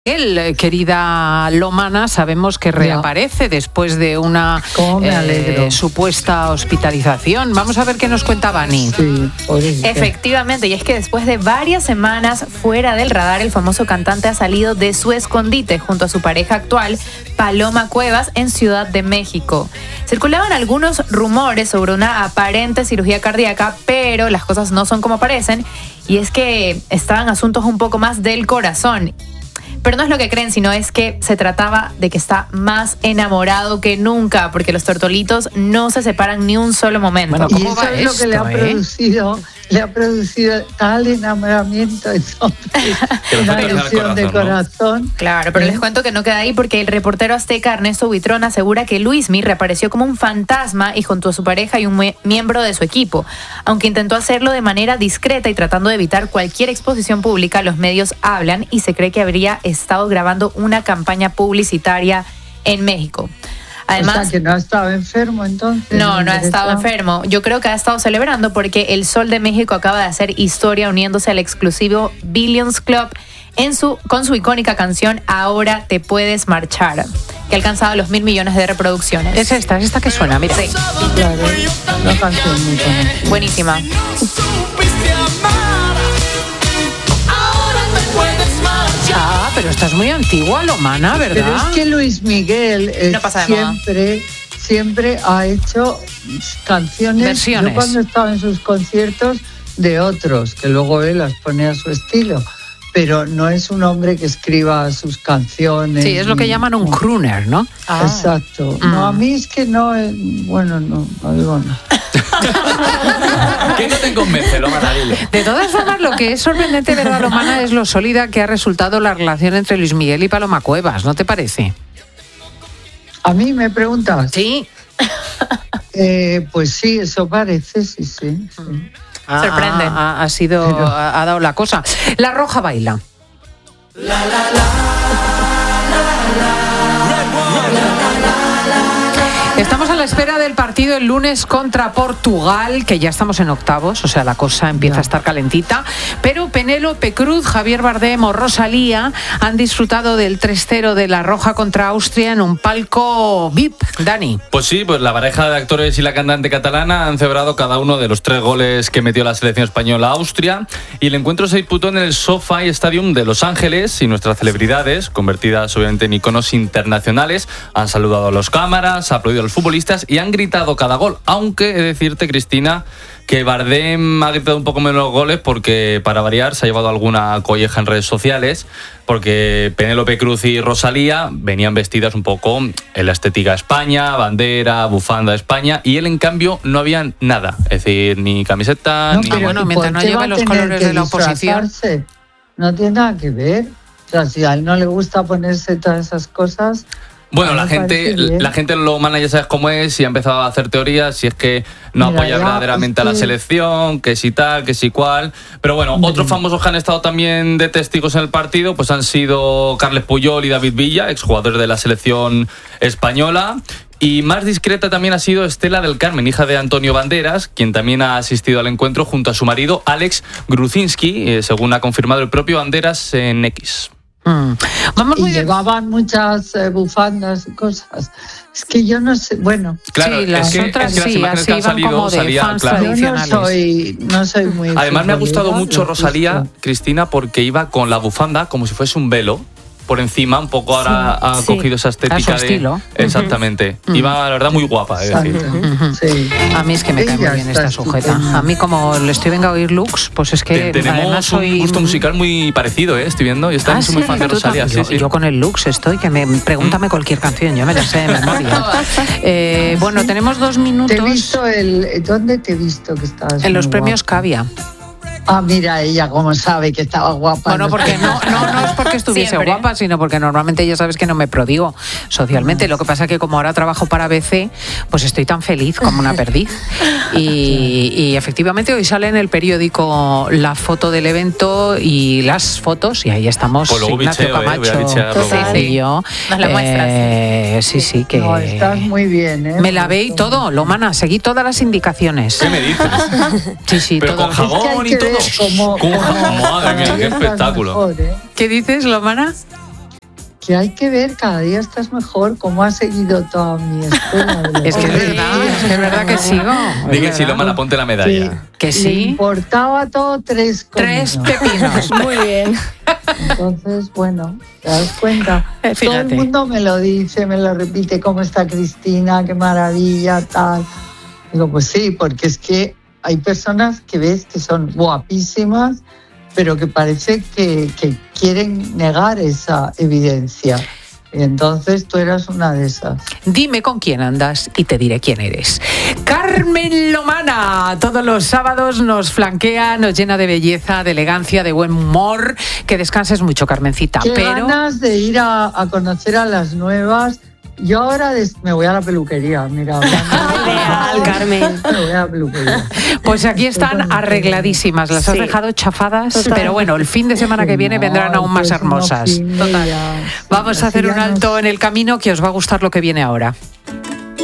Él, querida Lomana, sabemos que reaparece después de una supuesta hospitalización. Vamos a ver qué nos cuenta Vani. Sí, efectivamente, y es que después de varias semanas fuera del radar, el famoso cantante ha salido de su escondite junto a su pareja actual, Paloma Cuevas, en Ciudad de México. Circulaban algunos rumores sobre una aparente cirugía cardíaca, pero las cosas no son como parecen, y es que estaban asuntos un poco más del corazón. Pero no es lo que creen, sino es que se trataba de que está más enamorado que nunca, porque los tortolitos no se separan ni un solo momento. Bueno, ¿cómo va esto, lo que le ha producido tal enamoramiento, una ilusión de corazón. Claro, pero les cuento que no queda ahí, porque el reportero azteca Ernesto Buitrón asegura que Luismi reapareció como un fantasma y junto a su pareja y un miembro de su equipo. Aunque intentó hacerlo de manera discreta y tratando de evitar cualquier exposición pública, los medios hablan y se cree que habría estado grabando una campaña publicitaria en México. Además, o sea, que no ha estado enfermo entonces. No ha estado enfermo. Yo creo que ha estado celebrando porque el Sol de México acaba de hacer historia uniéndose al exclusivo Billions Club con su icónica canción Ahora te puedes marchar, que ha alcanzado los 1.000 millones de reproducciones. Es esta que suena, mira. Sí. Claro, una canción muy buena. Buenísima. Pero esta es muy antigua, Lomana, ¿verdad? Pero es que Luis Miguel siempre ha hecho canciones, versiones. Yo cuando estaba en sus conciertos, de otros, que luego él las pone a su estilo. Pero no es un hombre que escriba sus canciones. Sí, es lo que llaman un crooner, ¿no? Exacto. No, a mí es que no, bueno, no digo nada. ¿Qué no te convence, Lomana? De todas formas, lo que es sorprendente, ¿verdad, Lomana? Es lo sólida que ha resultado la relación entre Luis Miguel y Paloma Cuevas, ¿no te parece? ¿A mí me preguntas? Sí. Pues sí, eso parece, sí. Sorprende. Ha dado la cosa. La Roja baila. Estamos a la espera del partido el lunes contra Portugal, que ya estamos en octavos, o sea, la cosa empieza a estar calentita. Pero Penélope Cruz, Javier Bardem o Rosalía han disfrutado del 3-0 de La Roja contra Austria en un palco VIP. Dani. Pues sí, pues la pareja de actores y la cantante catalana han celebrado cada uno de los 3 goles que metió la selección española a Austria. Y el encuentro se disputó en el SoFi Stadium de Los Ángeles y nuestras celebridades, convertidas obviamente en iconos internacionales, han saludado a los cámaras, aplaudido a los futbolistas y han gritado cada gol, aunque he de decirte, Cristina, que Bardem ha gritado un poco menos los goles porque, para variar, se ha llevado alguna colleja en redes sociales, porque Penélope Cruz y Rosalía venían vestidas un poco en la estética España, bandera, bufanda España, y él, en cambio, no había nada, es decir, ni camiseta, ni... Bueno, mientras no lleve los colores de la oposición. No tiene nada que ver. O sea, si a él no le gusta ponerse todas esas cosas... Bueno, la gente Lomana ya sabes cómo es, y ha empezado a hacer teorías, si es que no apoya verdaderamente a la selección, que si tal, que si cual. Pero bueno, otros famosos que han estado también de testigos en el partido pues han sido Carles Puyol y David Villa, exjugadores de la selección española. Y más discreta también ha sido Estela del Carmen, hija de Antonio Banderas, quien también ha asistido al encuentro junto a su marido Alex Gruzinski, según ha confirmado el propio Banderas en X. Llevaban muchas bufandas y cosas. Es que yo no sé, bueno. Claro, sí, las otras sí, así iban como de fans tradicionales. Yo no soy muy... Además me ha gustado mucho Rosalía, Cristina, porque iba con la bufanda como si fuese un velo por encima, un poco ahora ha cogido esa estética de estilo. Exactamente. Iba, la verdad, muy guapa, es decir. A mí es que me cae muy bien esta sujeta. A mí, como le estoy venga a oír looks, pues es que tenemos un gusto musical muy parecido, estoy viendo. Yo estoy muy fan de Rosalía. Yo con el looks estoy, que pregúntame cualquier canción, yo me la sé de memoria. Bueno, tenemos 2 minutos. ¿Dónde te he visto que estabas? En los premios Cavia. Ah, mira, ella como sabe que estaba guapa. Bueno, porque no es porque estuviese guapa, sino porque normalmente ya sabes que no me prodigo socialmente. Lo que pasa es que como ahora trabajo para ABC, pues estoy tan feliz como una perdiz. Y efectivamente hoy sale en el periódico la foto del evento y las fotos, y ahí estamos pues Ignacio Camacho y yo. ¿Nos la muestras? Sí, que... No, estás muy bien, ¿eh? Me lavé y todo, Lomana, seguí todas las indicaciones. ¿Qué me dices? Sí, pero todo. con jabón y todo. Madre mía, qué espectáculo. Mejor, ¿eh? ¿Qué dices, Lomana? que hay que ver, cada día estás mejor, cómo ha seguido toda mi escuela. Es que es verdad que sigo. Dije, si Loma, ponte la medalla. Que sí. Le importaba todo 3 cominos. 3 pepinos. Muy bien. Entonces, bueno, te das cuenta. Fíjate. Todo el mundo me lo dice, me lo repite, cómo está Cristina, qué maravilla, tal. Digo, pues sí, porque es que hay personas que ves que son guapísimas, pero que parece que quieren negar esa evidencia. Y entonces tú eras una de esas. Dime con quién andas y te diré quién eres. Carmen Lomana, todos los sábados nos flanquea, nos llena de belleza, de elegancia, de buen humor. Que descanses mucho, Carmencita. Qué ganas de ir a conocer a las nuevas. Yo ahora me voy a la peluquería, mira. Ideal, Carmen. Me voy a la peluquería. Pues aquí están arregladísimas, las has dejado chafadas, total. Pero bueno, el fin de semana que viene vendrán aún más hermosas. Total. Vamos a hacer un alto en el camino, que os va a gustar lo que viene ahora.